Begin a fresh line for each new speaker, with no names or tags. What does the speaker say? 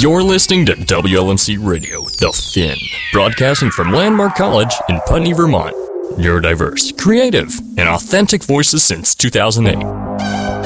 You're listening to WLMC Radio, The Fin, broadcasting from Landmark College in Putney, Vermont. Neurodiverse, creative, and authentic voices since 2008.